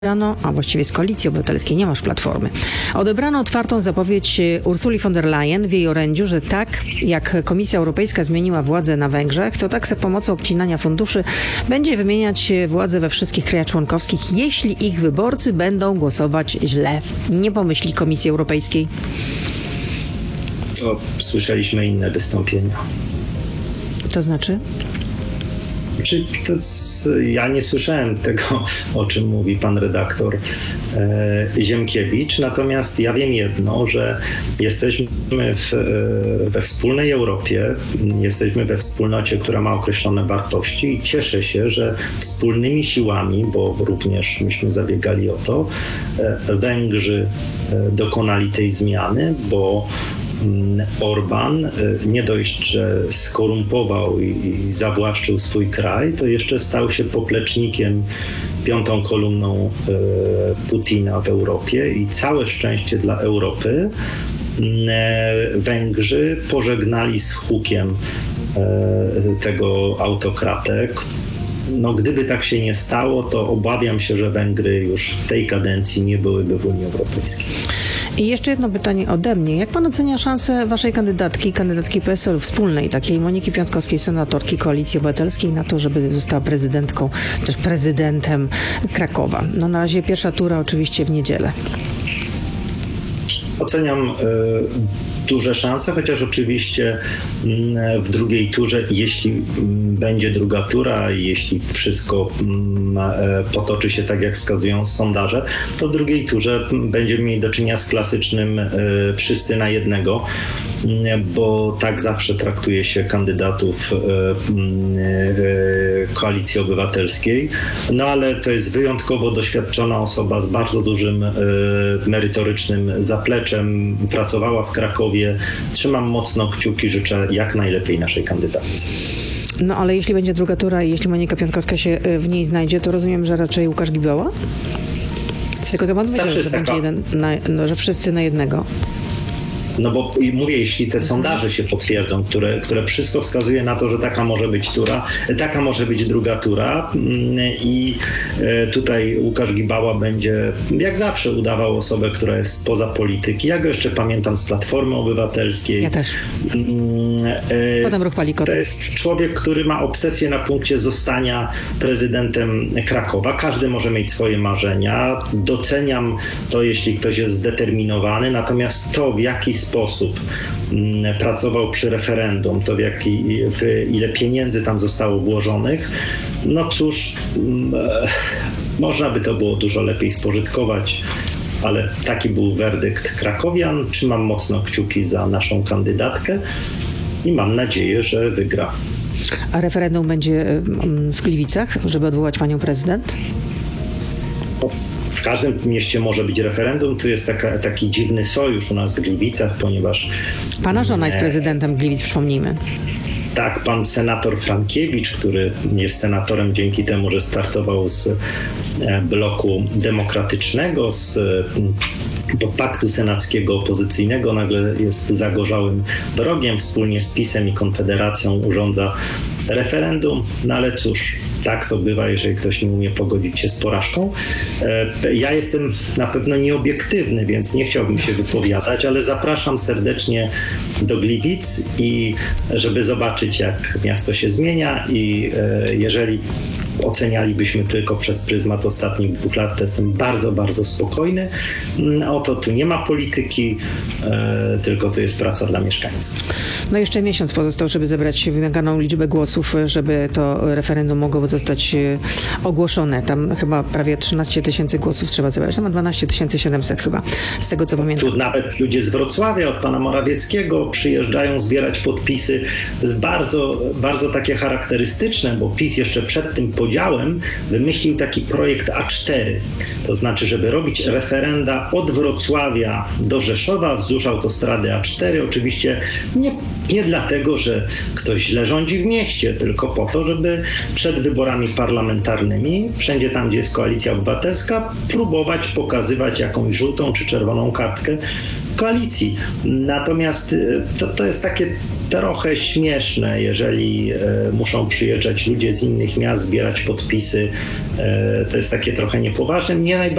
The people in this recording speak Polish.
Odebrano, a właściwie z Koalicji Obywatelskiej, nie masz Platformy. Odebrano otwartą zapowiedź Ursuli von der Leyen w jej orędziu, że tak jak Komisja Europejska zmieniła władzę na Węgrzech, to tak za pomocą obcinania funduszy będzie wymieniać władzę we wszystkich krajach członkowskich, jeśli ich wyborcy będą głosować źle. Nie pomyśli Komisji Europejskiej. Słyszeliśmy inne wystąpienia. To znaczy? Ja nie słyszałem tego, o czym mówi pan redaktor Ziemkiewicz, natomiast ja wiem jedno, że jesteśmy we wspólnej Europie, jesteśmy we wspólnocie, która ma określone wartości i cieszę się, że wspólnymi siłami, bo również myśmy zabiegali o to, Węgrzy dokonali tej zmiany, bo Orbán nie dość, że skorumpował i zawłaszczył swój kraj, to jeszcze stał się poplecznikiem, piątą kolumną Putina w Europie i całe szczęście dla Europy Węgrzy pożegnali z hukiem tego autokratę. No, gdyby tak się nie stało, to obawiam się, że Węgry już w tej kadencji nie byłyby w Unii Europejskiej. I jeszcze jedno pytanie ode mnie. Jak pan ocenia szansę waszej kandydatki PSL-u wspólnej, takiej Moniki Piątkowskiej, senatorki Koalicji Obywatelskiej, na to, żeby została prezydentką, też prezydentem Krakowa? No na razie pierwsza tura oczywiście w niedzielę. Oceniam duże szanse, chociaż oczywiście w drugiej turze, jeśli będzie druga tura i jeśli wszystko potoczy się tak, jak wskazują sondaże, to w drugiej turze będziemy mieli do czynienia z klasycznym wszyscy na jednego, bo tak zawsze traktuje się kandydatów Koalicji Obywatelskiej. No ale to jest wyjątkowo doświadczona osoba z bardzo dużym merytorycznym zapleczem, pracowała w Krakowie. Trzymam mocno kciuki, życzę jak najlepiej naszej kandydatce. No ale jeśli będzie druga tura i jeśli Monika Piątkowska się w niej znajdzie, to rozumiem, że raczej Łukasz Gibała? Tylko to pan powiedział, że będzie że wszyscy na jednego. No bo mówię, jeśli te sondaże się potwierdzą, które wszystko wskazuje na to, że taka może być tura, taka może być druga tura i tutaj Łukasz Gibała będzie jak zawsze udawał osobę, która jest spoza polityki. Ja go jeszcze pamiętam z Platformy Obywatelskiej. Ja też. Potem Ruch Palikota. To jest człowiek, który ma obsesję na punkcie zostania prezydentem Krakowa. Każdy może mieć swoje marzenia. Doceniam to, jeśli ktoś jest zdeterminowany, natomiast to, w jaki sposób pracował przy referendum, to ile pieniędzy tam zostało włożonych, no cóż, można by to było dużo lepiej spożytkować, ale taki był werdykt krakowian. Trzymam mocno kciuki za naszą kandydatkę i mam nadzieję, że wygra. A referendum będzie w Gliwicach, żeby odwołać panią prezydent? W każdym mieście może być referendum. Tu jest taki dziwny sojusz u nas w Gliwicach, ponieważ... Pana żona jest prezydentem Gliwic, przypomnijmy. Tak, pan senator Frankiewicz, który jest senatorem dzięki temu, że startował z bloku demokratycznego, z paktu senackiego opozycyjnego, nagle jest zagorzałym wrogiem. Wspólnie z PiS-em i Konfederacją urządza referendum, no ale cóż, tak to bywa, jeżeli ktoś nie umie pogodzić się z porażką. Ja jestem na pewno nieobiektywny, więc nie chciałbym się wypowiadać, ale zapraszam serdecznie do Gliwic i żeby zobaczyć, jak miasto się zmienia i jeżeli ocenialibyśmy tylko przez pryzmat ostatnich 2 lat, to jestem bardzo, bardzo spokojny. Oto tu nie ma polityki, tylko to jest praca dla mieszkańców. No jeszcze miesiąc pozostał, żeby zebrać wymaganą liczbę głosów, żeby to referendum mogło zostać ogłoszone. Tam chyba prawie 13 000 głosów trzeba zebrać. Tam ma 12 700 chyba, z tego co pamiętam. Tu nawet ludzie z Wrocławia, od pana Morawieckiego przyjeżdżają zbierać podpisy. To jest bardzo, bardzo takie charakterystyczne, bo PiS jeszcze przed tym podziałem wymyślił taki projekt A4. To znaczy, żeby robić referenda od Wrocławia do Rzeszowa wzdłuż autostrady A4. Oczywiście nie dlatego, że ktoś źle rządzi w mieście, tylko po to, żeby przed wyborami parlamentarnymi, wszędzie tam, gdzie jest Koalicja Obywatelska, próbować pokazywać jakąś żółtą czy czerwoną kartkę koalicji. Natomiast to jest takie trochę śmieszne, jeżeli muszą przyjeżdżać ludzie z innych miast, zbierać podpisy. To jest takie trochę niepoważne. Mnie